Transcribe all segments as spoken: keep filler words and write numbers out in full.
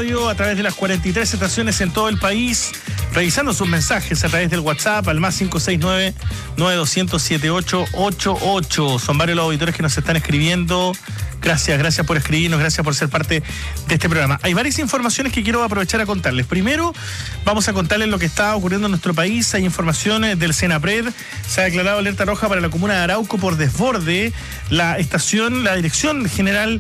radio a través de las cuarenta y tres estaciones en todo el país, revisando sus mensajes a través del WhatsApp al más cinco seis nueve, nueve dos cero cero, siete ocho ocho ocho. Son varios los auditores que nos están escribiendo. Gracias, gracias por escribirnos, gracias por ser parte de este programa. Hay varias informaciones que quiero aprovechar a contarles. Primero, vamos a contarles lo que está ocurriendo en nuestro país. Hay informaciones del Senapred. Se ha declarado alerta roja para la comuna de Arauco por desborde. La estación, la Dirección General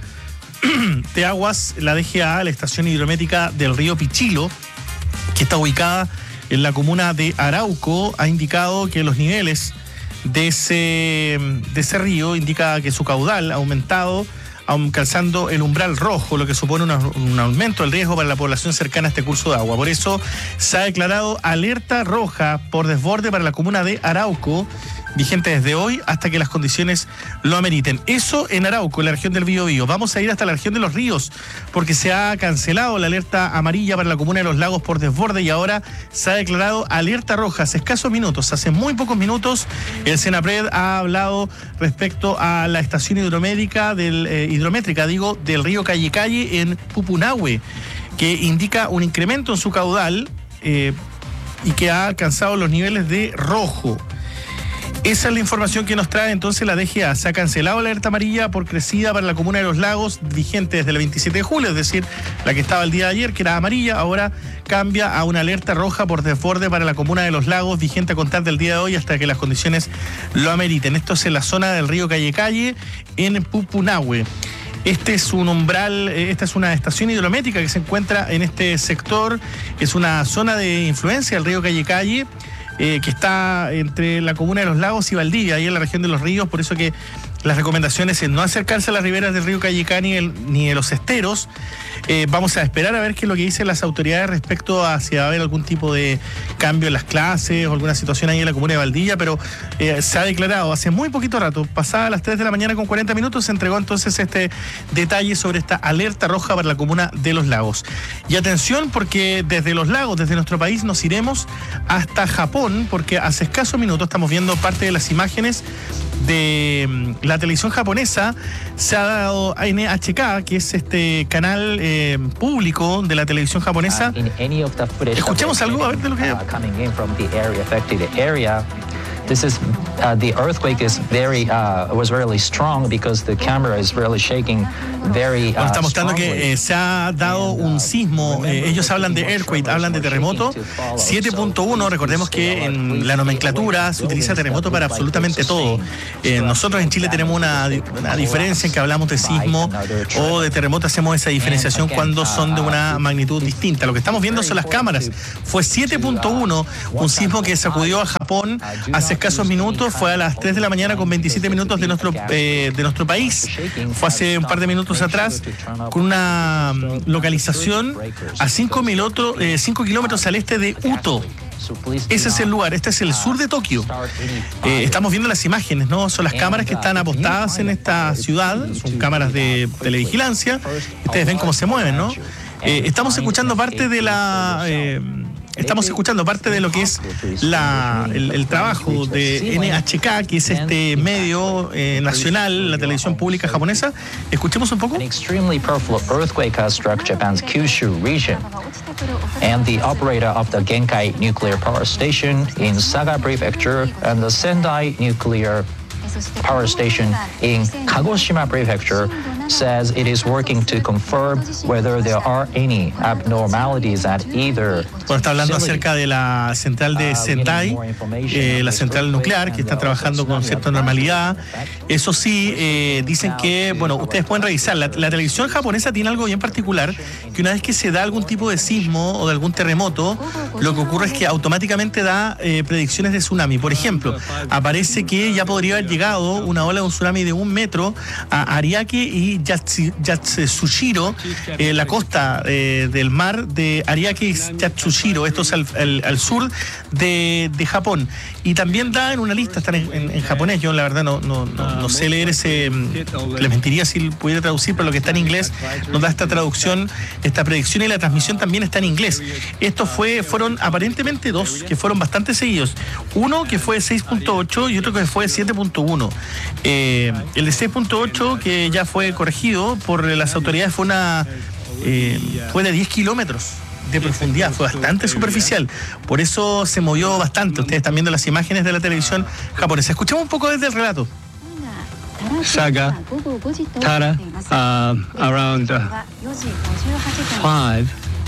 de Aguas, la D G A, la estación hidrométrica del río Pichilo, que está ubicada en la comuna de Arauco, ha indicado que los niveles de ese, de ese río indica que su caudal ha aumentado, alcanzando el umbral rojo, lo que supone una, un aumento del riesgo para la población cercana a este curso de agua. Por eso se ha declarado alerta roja por desborde para la comuna de Arauco, vigente desde hoy hasta que las condiciones lo ameriten. Eso en Arauco, en la región del Biobío. Vamos a ir hasta la región de Los Ríos, porque se ha cancelado la alerta amarilla para la comuna de Los Lagos por desborde y ahora se ha declarado alerta roja. Hace escasos minutos, hace muy pocos minutos, el Senapred ha hablado respecto a la estación hidrométrica del eh, hidrométrica, digo, del río Calle Calle en Pupunahue, que indica un incremento en su caudal eh, y que ha alcanzado los niveles de rojo. Esa es la información que nos trae entonces la D G A. Se ha cancelado la alerta amarilla por crecida para la comuna de Los Lagos, vigente desde el veintisiete de julio, es decir, la que estaba el día de ayer, que era amarilla, ahora cambia a una alerta roja por desborde para la comuna de Los Lagos, vigente a contar del día de hoy hasta que las condiciones lo ameriten. Esto es en la zona del río Calle Calle, en Pupunahue. Este es un umbral, esta es una estación hidrométrica que se encuentra en este sector, es una zona de influencia del río Calle Calle, Eh, que está entre la comuna de Los Lagos y Valdivia, ahí en la región de Los Ríos, por eso que las recomendaciones es no acercarse a las riberas del río Callicá ni, el, ni de los esteros. Eh, vamos a esperar a ver qué es lo que dicen las autoridades respecto a si va a haber algún tipo de cambio en las clases o alguna situación ahí en la comuna de Valdivia, pero eh, se ha declarado hace muy poquito rato, pasada las tres de la mañana con cuarenta minutos, se entregó entonces este detalle sobre esta alerta roja para la comuna de Los Lagos. Y atención, porque desde Los Lagos, desde nuestro país, nos iremos hasta Japón, porque hace escasos minutos estamos viendo parte de las imágenes de la televisión japonesa. Se ha dado a N H K, que es este canal eh, público de la televisión japonesa. Escuchemos algo, a ver de lo que hay. This is uh, the earthquake is very uh, was really strong because the camera is really shaking very. Uh, bueno, está mostrando que eh, se ha dado un sismo. Eh, ellos hablan de earthquake, hablan de terremoto. siete punto uno. Recordemos que en la nomenclatura se utiliza terremoto para absolutamente todo. Eh, nosotros en Chile tenemos una, una diferencia en que hablamos de sismo o de terremoto. Hacemos esa diferenciación cuando son de una magnitud distinta. Lo que estamos viendo son las cámaras. Fue siete punto uno, un sismo que sacudió a Japón hace escasos minutos, fue a las tres de la mañana con veintisiete minutos de nuestro eh, de nuestro país. Fue hace un par de minutos atrás, con una localización a cinco kilómetros al este de Uto. Ese es el lugar, este es el sur de Tokio. Eh, estamos viendo las imágenes, ¿no? Son las cámaras que están apostadas en esta ciudad, son cámaras de televigilancia. Ustedes ven cómo se mueven, ¿no? Eh, estamos escuchando parte de la... Eh, Estamos escuchando parte de lo que es la, el, el trabajo de N H K, que es este medio eh, nacional, la televisión pública japonesa. Escuchemos un poco. An extremely powerful earthquake has struck Japan's Kyushu region, and the operator of the Genkai nuclear power station in Saga Prefecture and the Sendai nuclear power station in Kagoshima Prefecture says it is working to confirm whether there are any abnormalities at either. Bueno, está hablando acerca de la central de Sendai, eh, la central nuclear, que está trabajando con cierta normalidad. Eso sí, eh, dicen que, bueno, ustedes pueden revisar, la, la televisión japonesa tiene algo bien particular, que una vez que se da algún tipo de sismo o de algún terremoto, lo que ocurre es que automáticamente da eh, predicciones de tsunami. Por ejemplo, aparece que ya podría haber llegado una ola de un tsunami de un metro a Ariake y Yatsushiro, eh, la costa eh, del mar de Ariake y Yatsushiro. Esto es al, al, al sur de, de Japón. Y también da en una lista, están en, en, en japonés, yo la verdad no, no, no, no sé leer ese, les mentiría si pudiera traducir, pero lo que está en inglés nos da esta traducción, esta predicción, y la transmisión también está en inglés. Estos fue, fueron aparentemente dos, que fueron bastante seguidos. Uno que fue de seis punto ocho y otro que fue de siete punto uno. Eh, el de seis punto ocho, que ya fue corregido por las autoridades, fue una eh, fue de diez kilómetros de profundidad, fue bastante superficial. Por eso se movió bastante. Ustedes están viendo las imágenes de la televisión japonesa. Escuchemos un poco desde el relato. Saga, Tara, uh, around uh, five.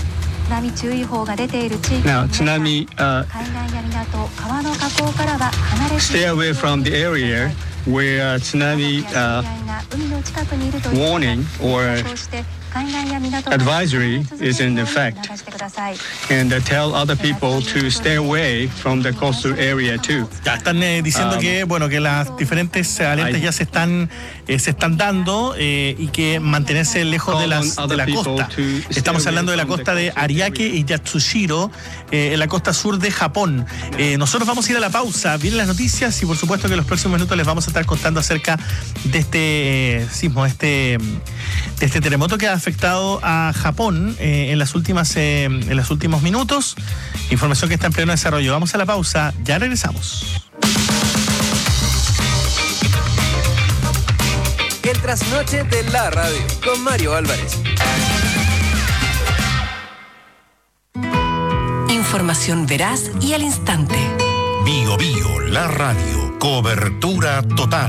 Now, tsunami, uh, stay away from the area where tsunami uh, warning or advisory is in effect, and uh, tell other people to stay away from the coastal area too. Ya están eh, diciendo um, que bueno que las diferentes alertas I, ya se están eh, se están dando eh, y que mantenerse lejos de, las, de la costa. Estamos hablando de la costa de Ariake y Yatsushiro, eh, en la costa sur de Japón. Eh, nosotros vamos a ir a la pausa, vienen las noticias y por supuesto que en los próximos minutos les vamos a estar contando acerca de este eh, sismo, este de este terremoto que ha afectado a Japón eh, en las últimas eh, en los últimos minutos. Información que está en pleno desarrollo. Vamos a la pausa, ya regresamos. El trasnoche de la radio con Mario Álvarez. Información veraz y al instante. Bio Bio, la radio, cobertura total.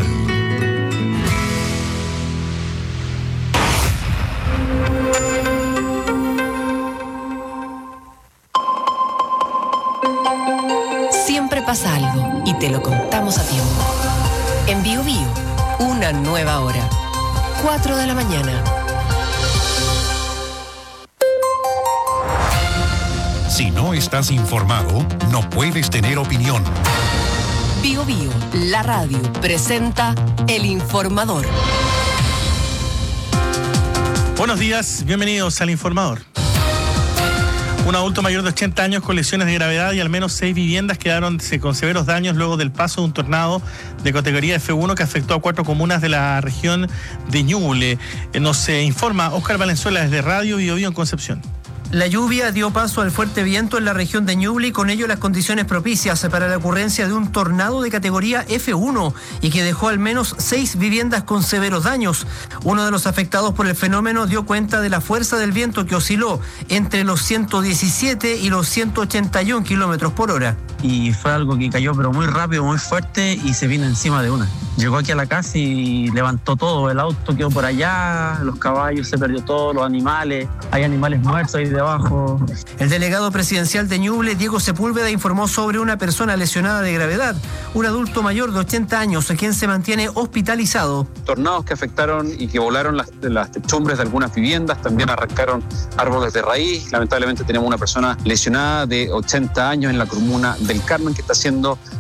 Siempre pasa algo y te lo contamos a tiempo. En Bio Bio, una nueva hora. cuatro de la mañana. Si no estás informado, no puedes tener opinión. Bio Bio, la radio, presenta El Informador. Buenos días, bienvenidos al Informador. Un adulto mayor de ochenta años con lesiones de gravedad y al menos seis viviendas quedaron con severos daños luego del paso de un tornado de categoría F uno que afectó a cuatro comunas de la región de Ñuble. Nos informa Óscar Valenzuela desde Radio Bio Bio en Concepción. La lluvia dio paso al fuerte viento en la región de Ñuble y con ello las condiciones propicias para la ocurrencia de un tornado de categoría F uno y que dejó al menos seis viviendas con severos daños. Uno de los afectados por el fenómeno dio cuenta de la fuerza del viento que osciló entre los ciento diecisiete y los ciento ochenta y uno kilómetros por hora. Y fue algo que cayó pero muy rápido, muy fuerte y se vino encima de una. Llegó aquí a la casa y levantó todo, el auto quedó por allá, los caballos, se perdió todo, los animales, hay animales muertos ahí debajo. El delegado presidencial de Ñuble, Diego Sepúlveda, informó sobre una persona lesionada de gravedad, un adulto mayor de ochenta años, a quien se mantiene hospitalizado. Tornados que afectaron y que volaron las, las techumbres de algunas viviendas, también arrancaron árboles de raíz. Lamentablemente tenemos una persona lesionada de ochenta años en la comuna del Carmen que está siendo